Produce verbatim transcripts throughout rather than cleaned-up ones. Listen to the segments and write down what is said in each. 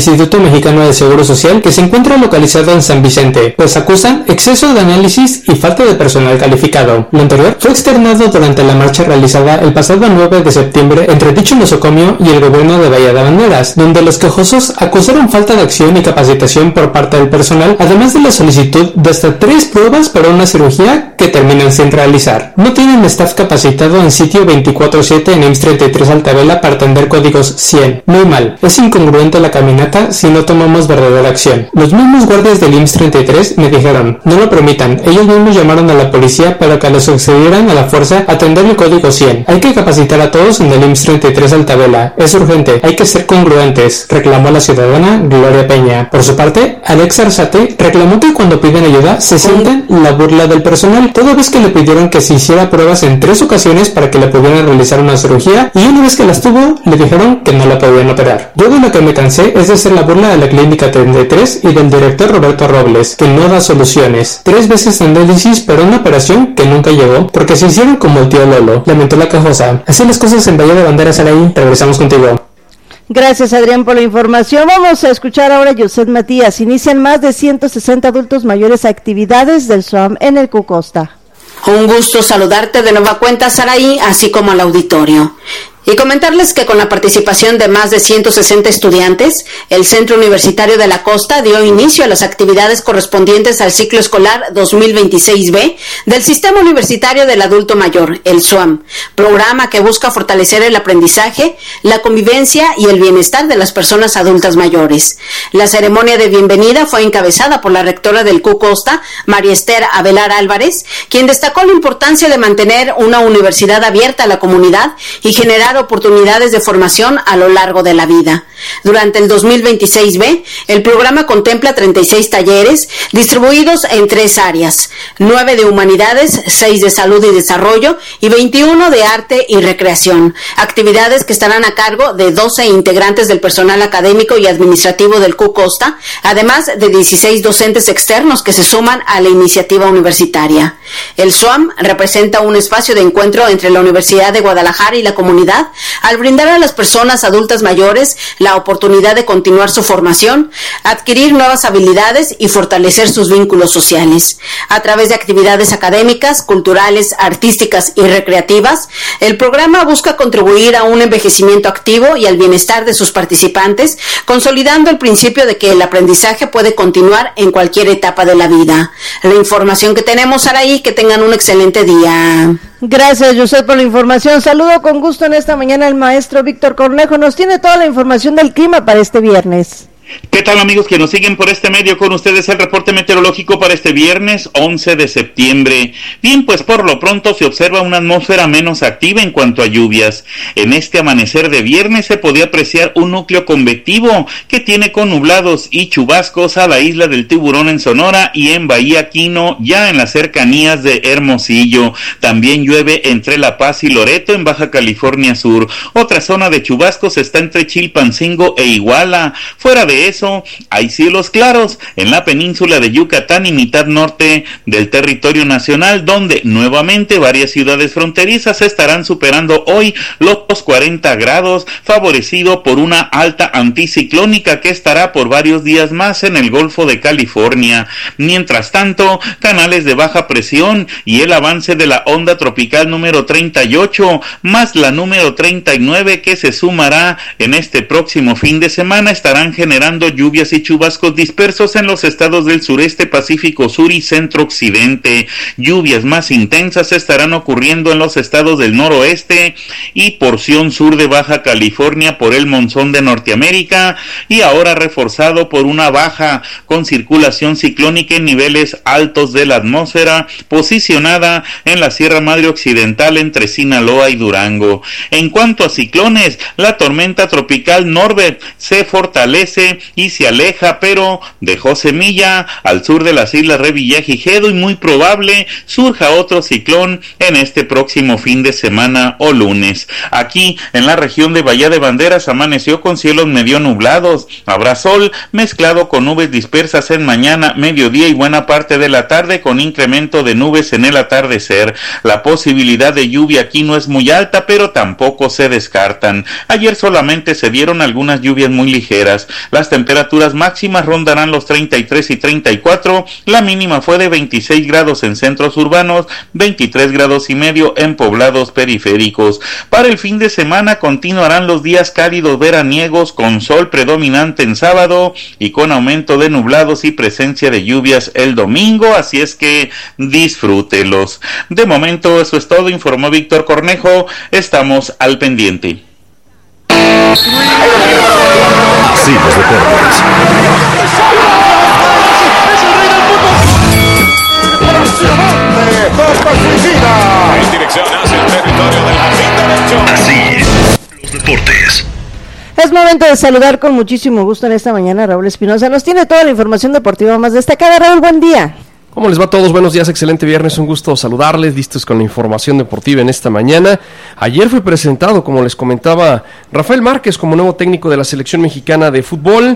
Instituto Mexicano de Seguro Social, que se encuentra localizado en San Vicente, pues acusan exceso de análisis y falta de personal calificado. Lo anterior fue externado durante la marcha realizada el pasado nueve de septiembre entre dicho nosocomio y el gobierno de Bahía de Banderas, donde los quejosos acusaron falta de acción y capacitación por parte del personal, además de la solicitud de hasta tres pruebas para una cirugía que terminan sin realizar. No tienen staff capacitado en sitio veinticuatro siete en I M S S treinta y tres Altavela para atender códigos cien. Muy mal. Es incongruente la caminata si no tomamos verdadera acción. Los mismos guardias del I M S S treinta y tres me dijeron, no lo permitan. Ellos mismos llamaron a la policía para que los accedieran a la fuerza a atender el código cien. Hay que capacitar a todos en el I M S S treinta y tres Altavela. Es urgente. Hay que ser congruentes, reclamó la ciudadana Gloria Peña. Por su parte, Alex Arzate reclamó que cuando piden ayuda se sienten la burla del personal, toda vez que le pidieron que se hiciera pruebas en tres ocasiones para que le pudieran realizar una cirugía, y una vez que las tuvo, le dijeron que no la podían operar. Yo de lo que me cansé es de hacer la burla de la Clínica treinta y tres y del director Roberto Robles, que no da soluciones. Tres veces análisis para una operación que nunca llegó, porque se hicieron como el tío Lolo, lamentó la quejosa. Así las cosas en Bahía de Banderas, Araí. Regresamos contigo. Gracias, Adrián, por la información. Vamos a escuchar ahora a José Matías. Inician más de ciento sesenta adultos mayores actividades del S U A M en el Cucosta. Un gusto saludarte de nueva cuenta, Saraí, así como al auditorio. Y comentarles que con la participación de más de ciento sesenta estudiantes, el Centro Universitario de la Costa dio inicio a las actividades correspondientes al ciclo escolar dos mil veintiséis be del Sistema Universitario del Adulto Mayor, el S U A M, programa que busca fortalecer el aprendizaje, la convivencia y el bienestar de las personas adultas mayores. La ceremonia de bienvenida fue encabezada por la rectora del Cucosta, María Esther Avelar Álvarez, quien destacó la importancia de mantener una universidad abierta a la comunidad y generar oportunidades de formación a lo largo de la vida. Durante el dos mil veintiséis be, el programa contempla treinta y seis talleres distribuidos en tres áreas, nueve de humanidades, seis de salud y desarrollo y veintiuno de arte y recreación, actividades que estarán a cargo de doce integrantes del personal académico y administrativo del Cucosta, además de dieciséis docentes externos que se suman a la iniciativa universitaria. El S U A M representa un espacio de encuentro entre la Universidad de Guadalajara y la comunidad, al brindar a las personas adultas mayores la oportunidad de continuar su formación, adquirir nuevas habilidades y fortalecer sus vínculos sociales. A través de actividades académicas, culturales, artísticas y recreativas, el programa busca contribuir a un envejecimiento activo y al bienestar de sus participantes, consolidando el principio de que el aprendizaje puede continuar en cualquier etapa de la vida. La información que tenemos, Araí, que tengan un excelente día. Gracias, José, por la información. Saludo con gusto en esta mañana al maestro Víctor Cornejo. Nos tiene toda la información del clima para este viernes. ¿Qué tal, amigos que nos siguen por este medio? Con ustedes el reporte meteorológico para este viernes once de septiembre. Bien, pues por lo pronto se observa una atmósfera menos activa en cuanto a lluvias. En este amanecer de viernes se podía apreciar un núcleo convectivo que tiene con nublados y chubascos a la isla del Tiburón en Sonora y en Bahía Quino, ya en las cercanías de Hermosillo. También llueve entre La Paz y Loreto en Baja California Sur. Otra zona de chubascos está entre Chilpancingo e Iguala. Fuera de eso, hay cielos claros en la península de Yucatán y mitad norte del territorio nacional, donde nuevamente varias ciudades fronterizas estarán superando hoy los cuarenta grados, favorecido por una alta anticiclónica que estará por varios días más en el Golfo de California. Mientras tanto, canales de baja presión y el avance de la onda tropical número treinta y ocho, más la número treinta y nueve que se sumará en este próximo fin de semana, estarán generando lluvias y chubascos dispersos en los estados del sureste, Pacífico Sur y centro occidente. Lluvias más intensas estarán ocurriendo en los estados del noroeste y porción sur de Baja California por el monzón de Norteamérica, y ahora reforzado por una baja con circulación ciclónica en niveles altos de la atmósfera, posicionada en la Sierra Madre Occidental entre Sinaloa y Durango. En cuanto a ciclones, la tormenta tropical Norbert se fortalece y se aleja, pero dejó semilla al sur de las islas Revillagigedo y muy probable surja otro ciclón en este próximo fin de semana o lunes. Aquí en la región de Bahía de Banderas amaneció con cielos medio nublados, habrá sol mezclado con nubes dispersas en mañana, mediodía y buena parte de la tarde, con incremento de nubes en el atardecer. La posibilidad de lluvia aquí no es muy alta, pero tampoco se descartan. Ayer solamente se dieron algunas lluvias muy ligeras. Las temperaturas temperaturas máximas rondarán los treinta y tres y treinta y cuatro, la mínima fue de veintiséis grados en centros urbanos, veintitrés grados y medio en poblados periféricos. Para el fin de semana continuarán los días cálidos veraniegos con sol predominante en sábado y con aumento de nublados y presencia de lluvias el domingo, así es que disfrútelos. De momento eso es todo, informó Víctor Cornejo, estamos al pendiente. Así los deportes. En dirección hacia el territorio del jardín derecho. Así es, los deportes. Es momento de saludar con muchísimo gusto en esta mañana a Raúl Espinosa. Nos tiene toda la información deportiva más destacada. Raúl, buen día. ¿Cómo les va a todos? Buenos días, excelente viernes, un gusto saludarles, listos con la información deportiva en esta mañana. Ayer fue presentado, como les comentaba, Rafael Márquez como nuevo técnico de la selección mexicana de fútbol,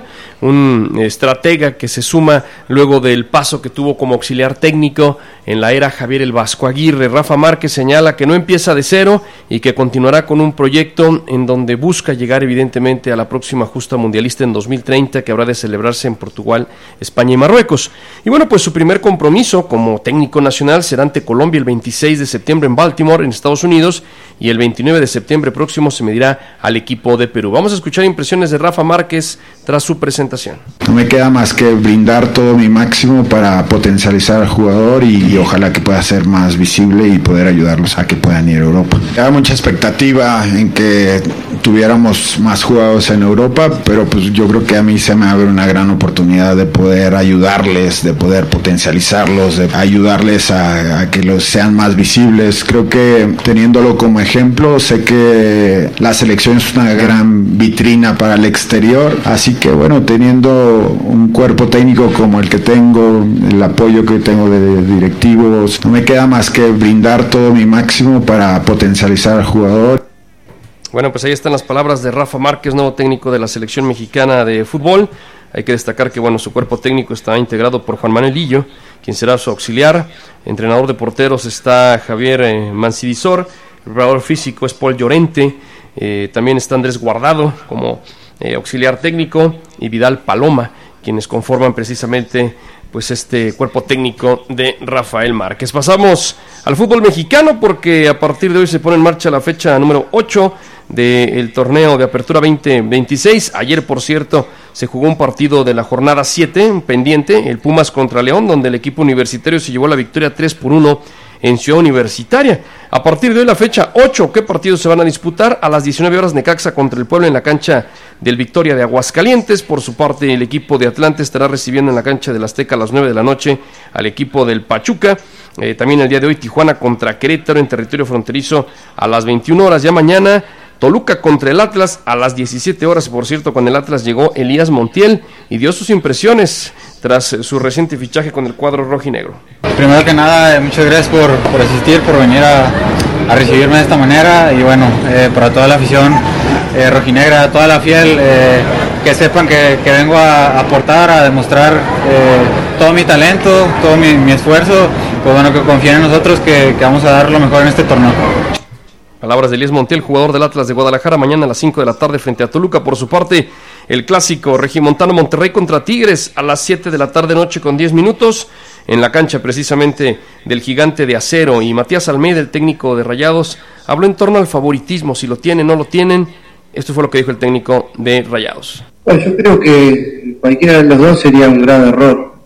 un estratega que se suma luego del paso que tuvo como auxiliar técnico en la era Javier El Vasco Aguirre. Rafa Márquez señala que no empieza de cero y que continuará con un proyecto en donde busca llegar evidentemente a la próxima justa mundialista en dos mil treinta, que habrá de celebrarse en Portugal, España y Marruecos. Y bueno, pues su primer compromiso compromiso como técnico nacional será ante Colombia el veintiséis de septiembre en Baltimore, en Estados Unidos, y el veintinueve de septiembre próximo se medirá al equipo de Perú. Vamos a escuchar impresiones de Rafa Márquez tras su presentación. No me queda más que brindar todo mi máximo para potencializar al jugador y, y ojalá que pueda ser más visible y poder ayudarlos a que puedan ir a Europa. Hay mucha expectativa en que tuviéramos más jugadores en Europa, pero pues yo creo que a mí se me abre una gran oportunidad de poder ayudarles, de poder potencializarlos, de ayudarles a, a que los sean más visibles. Creo que teniéndolo como ejemplo, sé que la selección es una gran vitrina para el exterior, así que bueno, teniendo un cuerpo técnico como el que tengo, el apoyo que tengo de directivos, no me queda más que brindar todo mi máximo para potencializar al jugador. Bueno, pues ahí están las palabras de Rafa Márquez, nuevo técnico de la selección mexicana de fútbol. Hay que destacar que bueno, su cuerpo técnico está integrado por Juan Manuel Lillo, quien será su auxiliar. Entrenador de porteros está Javier eh, Mancidizor, el preparador físico es Paul Llorente, eh, también está Andrés Guardado como eh, auxiliar técnico y Vidal Paloma, quienes conforman precisamente pues este cuerpo técnico de Rafael Márquez. Pasamos al fútbol mexicano porque a partir de hoy se pone en marcha la fecha número ocho del torneo de Apertura veinte veintiséis. Ayer, por cierto, se jugó un partido de la jornada siete, pendiente, el Pumas contra León, donde el equipo universitario se llevó la victoria tres por uno en Ciudad Universitaria. A partir de hoy la fecha ocho, ¿qué partidos se van a disputar? A las diecinueve horas Necaxa contra el Puebla en la cancha del Victoria de Aguascalientes. Por su parte, el equipo de Atlante estará recibiendo en la cancha del Azteca a las nueve de la noche al equipo del Pachuca. Eh, también el día de hoy Tijuana contra Querétaro en territorio fronterizo a las veintiuna horas. Ya mañana Toluca contra el Atlas a las diecisiete horas. Por cierto, con el Atlas llegó Elías Montiel y dio sus impresiones tras su reciente fichaje con el cuadro rojinegro. Primero que nada, muchas gracias por, por asistir, por venir a, a recibirme de esta manera y bueno, eh, para toda la afición eh, rojinegra, toda la fiel, eh, que sepan que, que vengo a aportar, a demostrar eh, todo mi talento, todo mi, mi esfuerzo, pues bueno, que confíen en nosotros que, que vamos a dar lo mejor en este torneo. Palabras de Elías Montiel, jugador del Atlas de Guadalajara, mañana a las cinco de la tarde frente a Toluca. Por su parte, el clásico regimontano Monterrey contra Tigres a las siete de la tarde noche con diez minutos en la cancha precisamente del Gigante de Acero. Y Matías Almeida, el técnico de Rayados, habló en torno al favoritismo, si lo tienen o no lo tienen. Esto fue lo que dijo el técnico de Rayados. Bueno, yo creo que cualquiera de los dos sería un gran error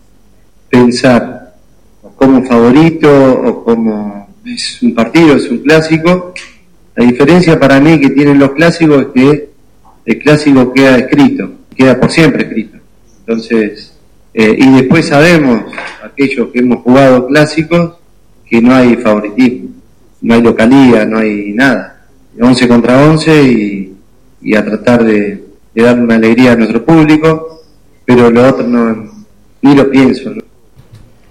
pensar como favorito o como es un partido, es un clásico. La diferencia para mí que tienen los clásicos es que el clásico queda escrito, queda por siempre escrito. Entonces, eh, y después sabemos, aquellos que hemos jugado clásicos, que no hay favoritismo, no hay localía, no hay nada. once contra once y, y a tratar de, de dar una alegría a nuestro público, pero lo otro no, ni lo pienso, ¿no?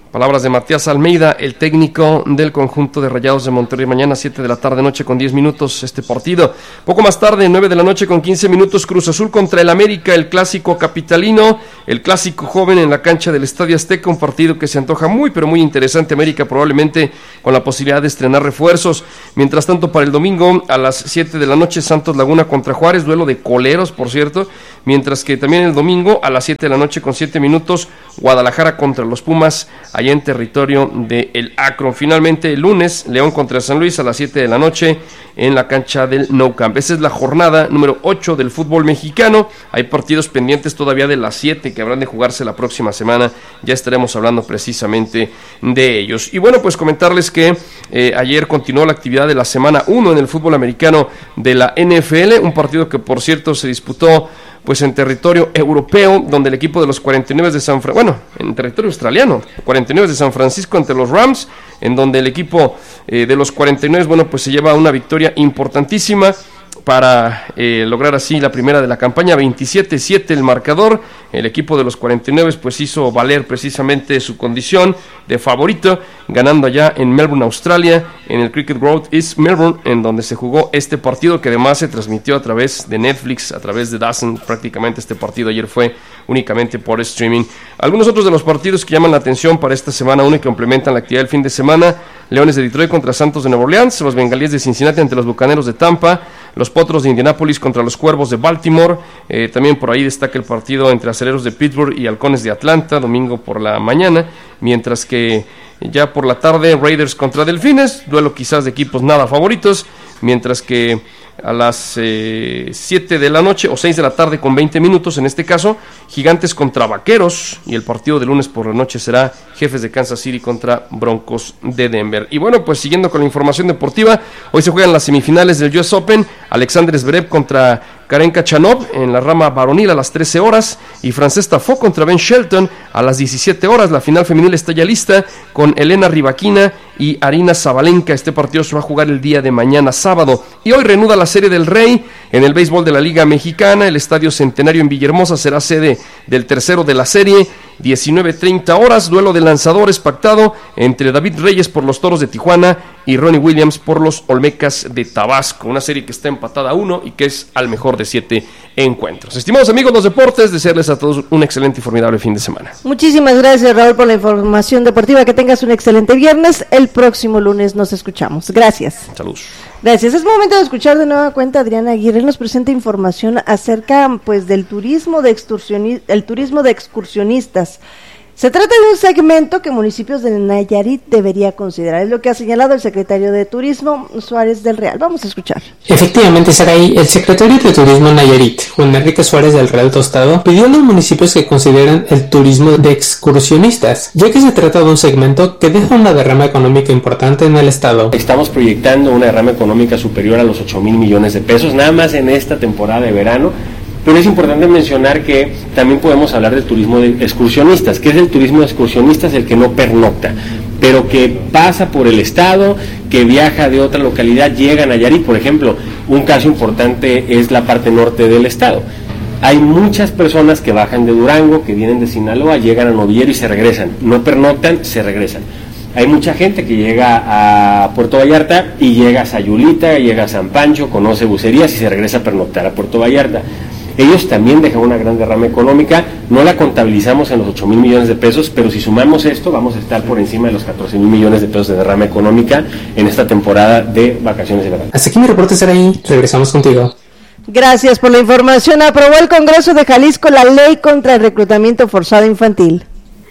Palabras de Matías Almeida, el técnico del conjunto de Rayados de Monterrey. Mañana siete de la tarde noche con diez minutos este partido. Poco más tarde, nueve de la noche con quince minutos, Cruz Azul contra el América, el clásico capitalino, el clásico joven en la cancha del Estadio Azteca, un partido que se antoja muy pero muy interesante. América probablemente con la posibilidad de estrenar refuerzos. Mientras tanto, para el domingo a las siete de la noche, Santos Laguna contra Juárez, duelo de coleros, por cierto. Mientras que también el domingo a las siete de la noche con siete minutos, Guadalajara contra los Pumas, allá en territorio de el Akron. Finalmente el lunes, León contra San Luis a las siete de la noche en la cancha del Nou Camp. Esa es la jornada número ocho del fútbol mexicano. Hay partidos pendientes todavía de las siete que habrán de jugarse la próxima semana. Ya estaremos hablando precisamente de ellos. Y bueno, pues comentarles que eh, ayer continuó la actividad de la semana uno en el fútbol americano de la N F L, un partido que por cierto se disputó pues en territorio europeo, donde el equipo de los cuarenta y nueve de San Francisco, bueno, en territorio australiano, cuarenta y nueve de San Francisco ante los Rams, en donde el equipo eh, de los cuarenta y nueve, bueno, pues se lleva una victoria importantísima para eh, lograr así la primera de la campaña. Veintisiete siete el marcador. El equipo de los cuarenta y nueve pues hizo valer precisamente su condición de favorito, ganando allá en Melbourne, Australia, en el Cricket Ground East Melbourne, en donde se jugó este partido, que además se transmitió a través de Netflix, a través de D A Z N. Prácticamente este partido ayer fue únicamente por streaming. Algunos otros de los partidos que llaman la atención para esta semana uno y que complementan la actividad del fin de semana: Leones de Detroit contra Santos de Nueva Orleans, los Bengalíes de Cincinnati ante los Bucaneros de Tampa, los Potros de Indianápolis contra los Cuervos de Baltimore. Eh, también por ahí destaca el partido entre Acereros de Pittsburgh y Halcones de Atlanta, domingo por la mañana, mientras que ya por la tarde Raiders contra Delfines, duelo quizás de equipos nada favoritos, mientras que a las eh, siete de la noche o seis de la tarde con veinte minutos, en este caso, Gigantes contra Vaqueros, y el partido de lunes por la noche será Jefes de Kansas City contra Broncos de Denver. Y bueno, pues siguiendo con la información deportiva, hoy se juegan las semifinales del U S Open, Alexander Zverev contra Karen Khachanov en la rama varonil a las trece horas, y Frances Tiafoe contra Ben Shelton a las diecisiete horas. La final femenil está ya lista con Elena Rybakina y Arina Sabalenka. Este partido se va a jugar el día de mañana sábado. Y hoy reanuda la Serie del Rey en el béisbol de la Liga Mexicana. El Estadio Centenario en Villahermosa será sede del tercero de la serie. diecinueve treinta horas, duelo de lanzadores pactado entre David Reyes por los Toros de Tijuana y Ronnie Williams por los Olmecas de Tabasco. Una serie que está empatada a uno y que es al mejor de siete encuentros. Estimados amigos de los deportes, desearles a todos un excelente y formidable fin de semana. Muchísimas gracias, Raúl, por la información deportiva. Que tengas un excelente viernes. El próximo lunes nos escuchamos. Gracias. Saludos. Gracias. Es momento de escuchar de nueva cuenta a Adriana Aguirre. Nos presenta información acerca pues del turismo de excursioni- el turismo de excursionistas. Se trata de un segmento que municipios de Nayarit debería considerar. Es lo que ha señalado el secretario de Turismo, Suárez del Real. Vamos a escuchar. Efectivamente, Saraí, el secretario de Turismo Nayarit, Juan Enrique Suárez del Real Tostado, pidió a los municipios que consideren el turismo de excursionistas, ya que se trata de un segmento que deja una derrama económica importante en el estado. Estamos proyectando una derrama económica superior a los ocho mil millones de pesos, nada más en esta temporada de verano. Pero es importante mencionar que también podemos hablar del turismo de excursionistas. ¿Qué es el turismo de excursionistas? El que no pernocta, pero que pasa por el estado, que viaja de otra localidad, llega a Nayarit. Por ejemplo, un caso importante es la parte norte del estado. Hay muchas personas que bajan de Durango, que vienen de Sinaloa, llegan a Novillero y se regresan. No pernoctan, se regresan. Hay mucha gente que llega a Puerto Vallarta y llega a Sayulita, llega a San Pancho, conoce bucerías y se regresa a pernoctar a Puerto Vallarta. Ellos también dejan una gran derrama económica, no la contabilizamos en los ocho mil millones de pesos, pero si sumamos esto vamos a estar por encima de los catorce mil millones de pesos de derrama económica en esta temporada de vacaciones de verano. Hasta aquí mi reporte, Saraí. Regresamos contigo. Gracias por la información. Aprobó el Congreso de Jalisco la ley contra el reclutamiento forzado infantil.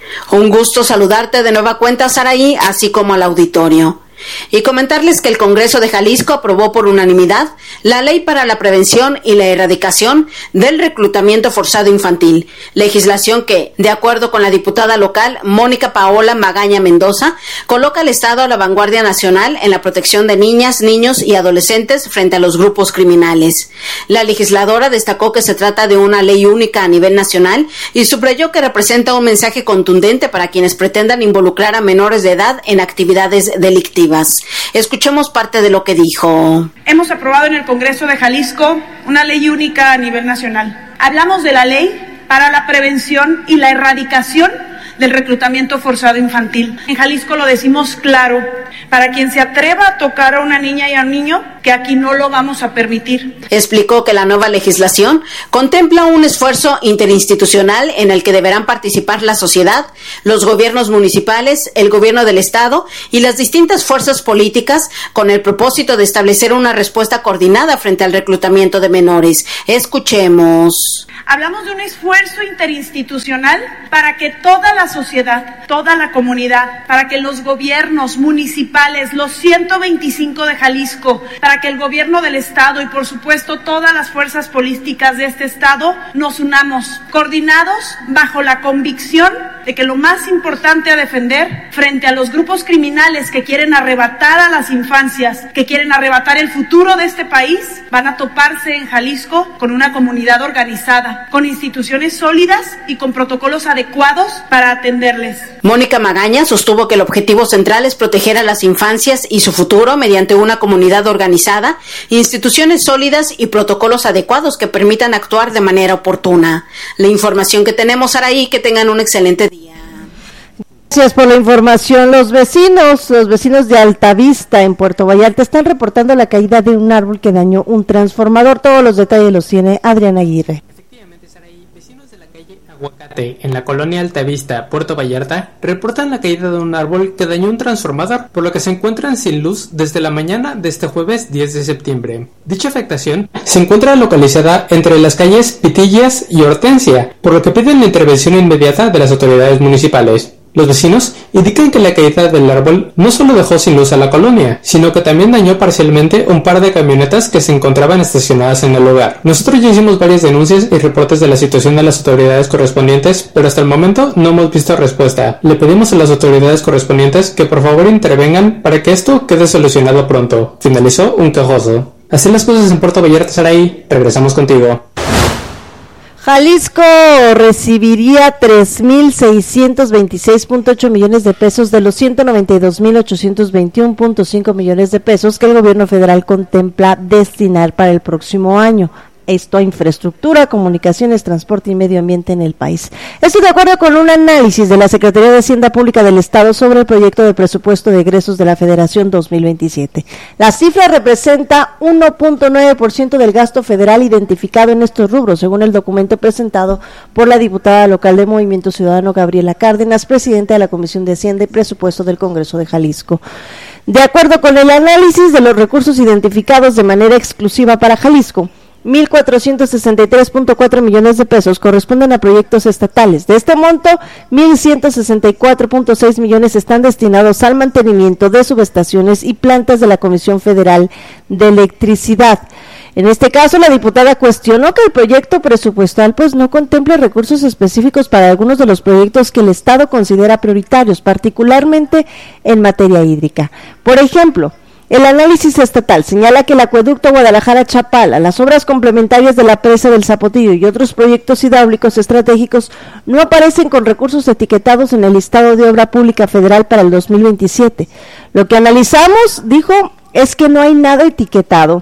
Un gusto saludarte de nueva cuenta, Saraí, así como al auditorio. Y comentarles que el Congreso de Jalisco aprobó por unanimidad la Ley para la Prevención y la Erradicación del Reclutamiento Forzado Infantil, legislación que, de acuerdo con la diputada local Mónica Paola Magaña Mendoza, coloca al Estado a la vanguardia nacional en la protección de niñas, niños y adolescentes frente a los grupos criminales. La legisladora destacó que se trata de una ley única a nivel nacional y subrayó que representa un mensaje contundente para quienes pretendan involucrar a menores de edad en actividades delictivas. Escuchemos parte de lo que dijo. Hemos aprobado en el Congreso de Jalisco una ley única a nivel nacional. Hablamos de la ley para la prevención y la erradicación del reclutamiento forzado infantil. En Jalisco lo decimos claro, para quien se atreva a tocar a una niña y a un niño, que aquí no lo vamos a permitir. Explicó que la nueva legislación contempla un esfuerzo interinstitucional en el que deberán participar la sociedad, los gobiernos municipales, el gobierno del estado y las distintas fuerzas políticas con el propósito de establecer una respuesta coordinada frente al reclutamiento de menores. Escuchemos. Hablamos de un esfuerzo interinstitucional para que toda la sociedad, toda la comunidad, para que los gobiernos municipales, los ciento veinticinco de Jalisco, para que el gobierno del estado y por supuesto todas las fuerzas políticas de este estado nos unamos, coordinados bajo la convicción de que lo más importante a defender frente a los grupos criminales que quieren arrebatar a las infancias, que quieren arrebatar el futuro de este país, van a toparse en Jalisco con una comunidad organizada, con instituciones sólidas y con protocolos adecuados para atenderles. Mónica Magaña sostuvo que el objetivo central es proteger a las infancias y su futuro mediante una comunidad organizada, instituciones sólidas y protocolos adecuados que permitan actuar de manera oportuna. La información que tenemos, Araí, que tengan un excelente día. Gracias por la información. Los vecinos, los vecinos de Altavista en Puerto Vallarta están reportando la caída de un árbol que dañó un transformador. Todos los detalles los tiene Adriana Aguirre. Aguacate, en la colonia Altavista, Puerto Vallarta, reportan la caída de un árbol que dañó un transformador, por lo que se encuentran sin luz desde la mañana de este jueves diez de septiembre. Dicha afectación se encuentra localizada entre las calles Pitillas y Hortensia, por lo que piden la intervención inmediata de las autoridades municipales. Los vecinos indican que la caída del árbol no solo dejó sin luz a la colonia, sino que también dañó parcialmente un par de camionetas que se encontraban estacionadas en el lugar. Nosotros ya hicimos varias denuncias y reportes de la situación a las autoridades correspondientes, pero hasta el momento no hemos visto respuesta. Le pedimos a las autoridades correspondientes que por favor intervengan para que esto quede solucionado pronto, finalizó un quejoso. Así las cosas en Puerto Vallarta, Saraí. Regresamos contigo. Jalisco recibiría tres mil seiscientos veintiséis punto ocho millones de pesos de los ciento noventa y dos mil ochocientos veintiuno punto cinco millones de pesos que el gobierno federal contempla destinar para el próximo año. Esto a infraestructura, comunicaciones, transporte y medio ambiente en el país. Esto de acuerdo con un análisis de la Secretaría de Hacienda Pública del Estado sobre el proyecto de presupuesto de egresos de la Federación dos mil veintisiete. La cifra representa uno punto nueve por ciento del gasto federal identificado en estos rubros, según el documento presentado por la diputada local de Movimiento Ciudadano Gabriela Cárdenas, presidenta de la Comisión de Hacienda y Presupuesto del Congreso de Jalisco. De acuerdo con el análisis de los recursos identificados de manera exclusiva para Jalisco, mil cuatrocientos sesenta y tres punto cuatro millones de pesos corresponden a proyectos estatales. De este monto, mil ciento sesenta y cuatro punto seis millones están destinados al mantenimiento de subestaciones y plantas de la Comisión Federal de Electricidad. En este caso, la diputada cuestionó que el proyecto presupuestal pues no contemple recursos específicos para algunos de los proyectos que el Estado considera prioritarios, particularmente en materia hídrica. Por ejemplo, el análisis estatal señala que el acueducto Guadalajara-Chapala, las obras complementarias de la presa del Zapotillo y otros proyectos hidráulicos estratégicos no aparecen con recursos etiquetados en el listado de obra pública federal para el dos mil veintisiete. Lo que analizamos, dijo, es que no hay nada etiquetado,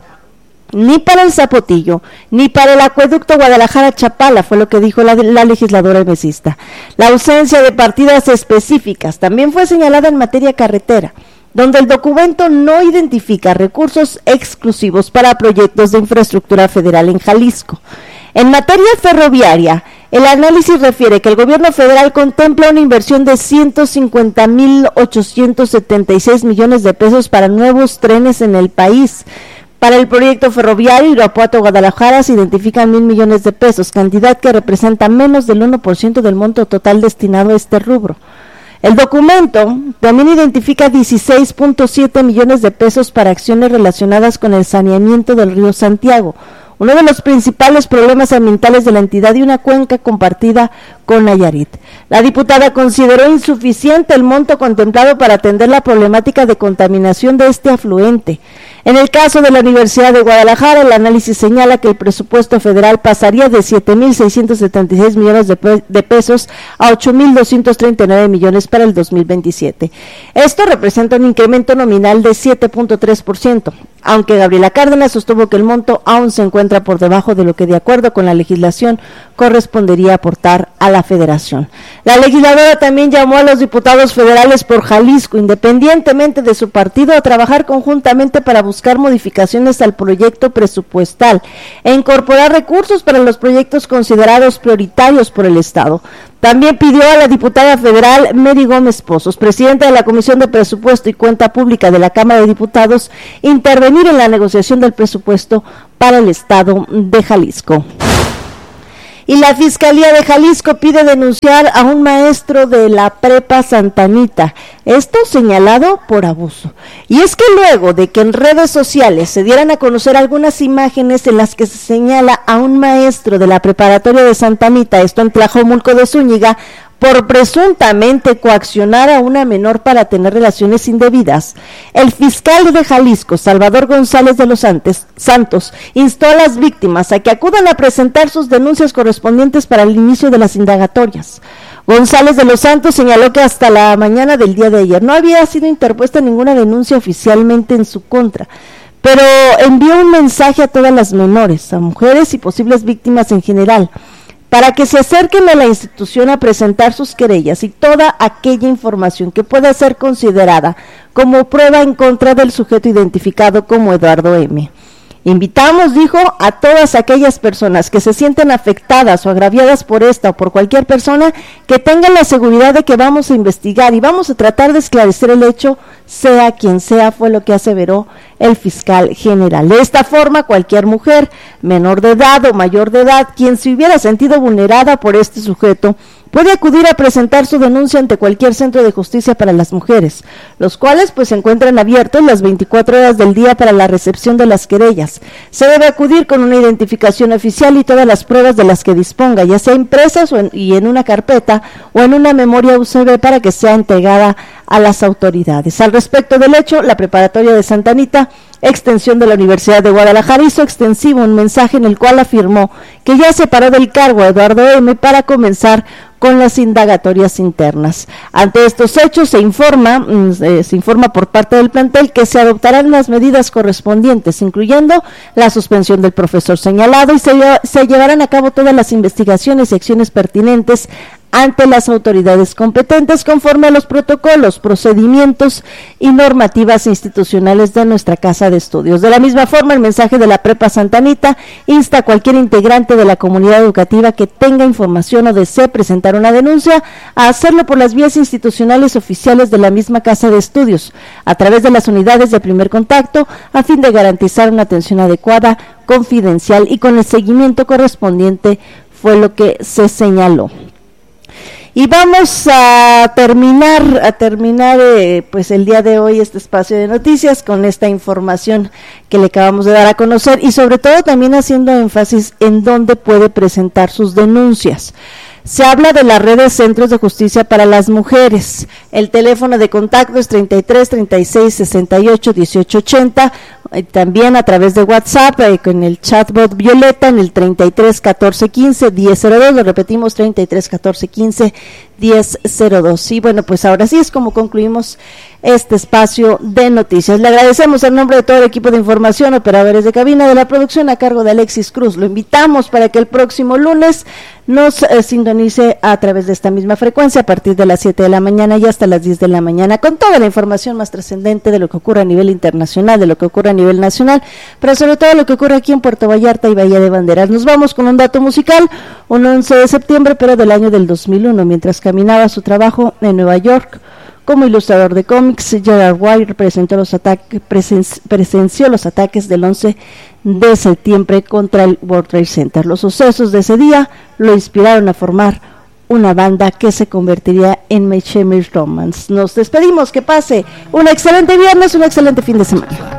ni para el Zapotillo, ni para el acueducto Guadalajara-Chapala, fue lo que dijo la, la legisladora mesista. La ausencia de partidas específicas también fue señalada en materia carretera, donde el documento no identifica recursos exclusivos para proyectos de infraestructura federal en Jalisco. En materia ferroviaria, el análisis refiere que el gobierno federal contempla una inversión de ciento cincuenta mil ochocientos setenta y seis millones de pesos para nuevos trenes en el país. Para el proyecto ferroviario Irapuato-Guadalajara se identifican mil millones de pesos, cantidad que representa menos del uno por ciento del monto total destinado a este rubro. El documento también identifica dieciséis punto siete millones de pesos para acciones relacionadas con el saneamiento del río Santiago, uno de los principales problemas ambientales de la entidad y una cuenca compartida con Nayarit. La diputada consideró insuficiente el monto contemplado para atender la problemática de contaminación de este afluente. En el caso de la Universidad de Guadalajara, el análisis señala que el presupuesto federal pasaría de siete mil seiscientos setenta y seis millones de, pe- de pesos a ocho mil doscientos treinta y nueve millones para el dos mil veintisiete. Esto representa un incremento nominal de siete punto tres por ciento, aunque Gabriela Cárdenas sostuvo que el monto aún se encuentra por debajo de lo que, de acuerdo con la legislación, correspondería aportar a la la Federación. La legisladora también llamó a los diputados federales por Jalisco, independientemente de su partido, a trabajar conjuntamente para buscar modificaciones al proyecto presupuestal e incorporar recursos para los proyectos considerados prioritarios por el Estado. También pidió a la diputada federal Mary Gómez Pozos, presidenta de la Comisión de Presupuesto y Cuenta Pública de la Cámara de Diputados, intervenir en la negociación del presupuesto para el Estado de Jalisco. Y la Fiscalía de Jalisco pide denunciar a un maestro de la Prepa Santa Anita, esto señalado por abuso. Y es que luego de que en redes sociales se dieran a conocer algunas imágenes en las que se señala a un maestro de la Preparatoria de Santa Anita, esto en Tlajomulco de Zúñiga, por presuntamente coaccionar a una menor para tener relaciones indebidas, el fiscal de Jalisco, Salvador González de los Santos, instó a las víctimas a que acudan a presentar sus denuncias correspondientes para el inicio de las indagatorias. González de los Santos señaló que hasta la mañana del día de ayer no había sido interpuesta ninguna denuncia oficialmente en su contra, pero envió un mensaje a todas las menores, a mujeres y posibles víctimas en general, para que se acerquen a la institución a presentar sus querellas y toda aquella información que pueda ser considerada como prueba en contra del sujeto identificado como Eduardo M. Invitamos, dijo, a todas aquellas personas que se sienten afectadas o agraviadas por esta o por cualquier persona, que tengan la seguridad de que vamos a investigar y vamos a tratar de esclarecer el hecho, sea quien sea, fue lo que aseveró el fiscal general. De esta forma, cualquier mujer, menor de edad o mayor de edad, quien se hubiera sentido vulnerada por este sujeto, puede acudir a presentar su denuncia ante cualquier centro de justicia para las mujeres, los cuales pues se encuentran abiertos las veinticuatro horas del día para la recepción de las querellas. Se debe acudir con una identificación oficial y todas las pruebas de las que disponga, ya sea impresas o en, y en una carpeta o en una memoria U S B para que sea entregada a las autoridades. Al respecto del hecho, la Preparatoria de Santa Anita, extensión de la Universidad de Guadalajara, hizo extensivo un mensaje en el cual afirmó que ya separó del cargo a Eduardo M. para comenzar con las indagatorias internas. Ante estos hechos se informa, eh, se informa por parte del plantel que se adoptarán las medidas correspondientes, incluyendo la suspensión del profesor señalado, y se, se llevarán a cabo todas las investigaciones y acciones pertinentes ante las autoridades competentes conforme a los protocolos, procedimientos y normativas institucionales de nuestra Casa de Estudios. De la misma forma, el mensaje de la Prepa Santa Anita insta a cualquier integrante de la comunidad educativa que tenga información o desee presentar una denuncia a hacerlo por las vías institucionales oficiales de la misma Casa de Estudios, a través de las unidades de primer contacto, a fin de garantizar una atención adecuada, confidencial y con el seguimiento correspondiente, fue lo que se señaló. Y vamos a terminar, a terminar eh, pues el día de hoy este espacio de noticias con esta información que le acabamos de dar a conocer y sobre todo también haciendo énfasis en dónde puede presentar sus denuncias. Se habla de la red de centros de justicia para las mujeres. El teléfono de contacto es treinta y tres, treinta y seis, sesenta y ocho, dieciocho ochenta. Eh, también a través de WhatsApp eh, con el chatbot Violeta en el treinta y tres, catorce, quince, diez cero dos. Lo repetimos, treinta y tres, catorce, quince, diez cero dos. Y bueno, pues ahora sí es como concluimos este espacio de noticias. Le agradecemos en nombre de todo el equipo de información, operadores de cabina, de la producción a cargo de Alexis Cruz. Lo invitamos para que el próximo lunes nos eh, sintonice a través de esta misma frecuencia a partir de las siete de la mañana y hasta las diez de la mañana con toda la información más trascendente de lo que ocurre a nivel internacional, de lo que ocurre a nivel nacional, pero sobre todo lo que ocurre aquí en Puerto Vallarta y Bahía de Banderas. Nos vamos con un dato musical, un once de septiembre, pero del año del dos mil uno, mientras caminaba su trabajo en Nueva York como ilustrador de cómics, Gerard Way presentó los ataques, presen- presenció los ataques del once de septiembre contra el World Trade Center. Los sucesos de ese día lo inspiraron a formar una banda que se convertiría en My Chemical Romance. Nos despedimos, que pase un excelente viernes, un excelente fin de semana.